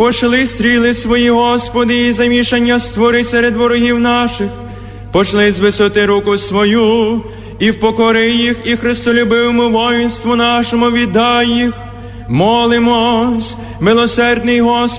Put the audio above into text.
Пошли стріли свої, Господи, і замішання створи серед ворогів наших. Пошли з висоти руку свою, і впокори їх, і христолюбивому воїнству нашому віддай їх. Молимось, милосердний Господи,